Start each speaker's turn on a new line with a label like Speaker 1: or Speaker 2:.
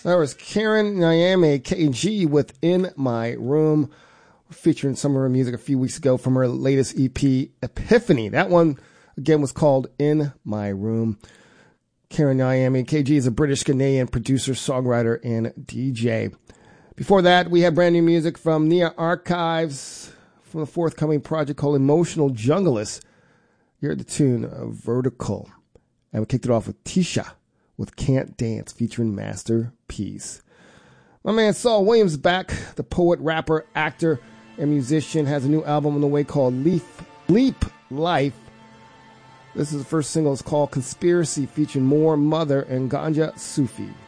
Speaker 1: That was Karen Nyame KG with In My Room. We're featuring some of her music a few weeks ago from her latest EP, Epiphany. That one, again, was called In My Room. Karen Nyame KG is a British Ghanaian producer, songwriter, and DJ. Before that, we had brand new music from Nia Archives from the forthcoming project called Emotional Junglist. You heard the tune Vertical. And we kicked it off with Tisha with Can't Dance featuring Masterpiece. My man Saul Williams back, the poet, rapper, actor, and musician, has a new album on the way called Leap Life. This is the first single. It's called Conspiracy featuring More Mother and Ganja Sufi.